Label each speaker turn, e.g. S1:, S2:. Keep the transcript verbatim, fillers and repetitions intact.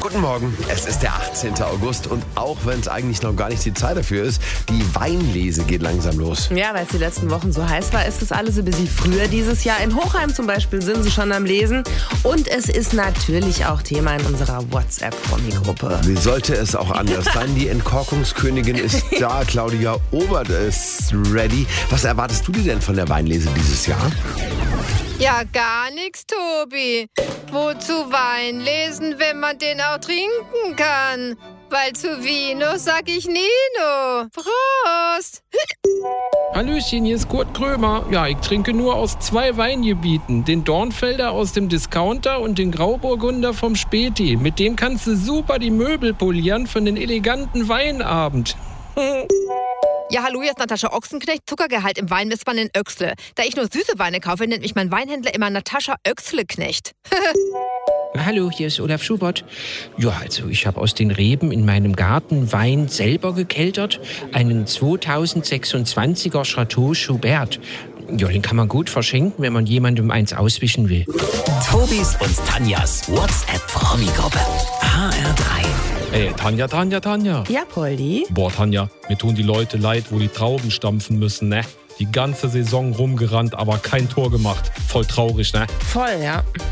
S1: Guten Morgen, es ist der achtzehnten August und auch wenn es eigentlich noch gar nicht die Zeit dafür ist, die Weinlese geht langsam los.
S2: Ja, weil es die letzten Wochen so heiß war, ist es alles ein bisschen früher dieses Jahr. In Hochheim zum Beispiel sind sie schon am Lesen. Und es ist natürlich auch Thema in unserer WhatsApp-Promi-Gruppe.
S1: Wie sollte es auch anders sein? Die Entkorkungskönigin ist da, Claudia Obert ist ready. Was erwartest du dir denn von der Weinlese dieses Jahr?
S3: Ja, gar nichts, Tobi. Wozu Wein lesen, wenn man den auch trinken kann? Weil zu Vino sag ich Nino. Prost!
S4: Hallöchen, hier ist Kurt Krömer. Ja, ich trinke nur aus zwei Weingebieten. Den Dornfelder aus dem Discounter und den Grauburgunder vom Späti. Mit dem kannst du super die Möbel polieren für einen eleganten Weinabend.
S3: Ja, hallo, hier ist Natascha Ochsenknecht. Zuckergehalt im Wein misst man in Öxle. Da ich nur süße Weine kaufe, nennt mich mein Weinhändler immer Natascha Öxle-Knecht.
S5: Hallo, hier ist Olaf Schubert. Ja, also ich habe aus den Reben in meinem Garten Wein selber gekeltert. Einen zweitausendsechsundzwanziger Chateau Schubert. Ja, den kann man gut verschenken, wenn man jemandem eins auswischen will.
S6: Tobis und Tanjas WhatsApp-Promi-Gruppe. H R drei.
S4: Ey, Tanja, Tanja, Tanja.
S2: Ja, Poldi?
S4: Boah, Tanja, mir tun die Leute leid, wo die Trauben stampfen müssen, ne? Die ganze Saison rumgerannt, aber kein Tor gemacht. Voll traurig, ne?
S2: Voll, ja.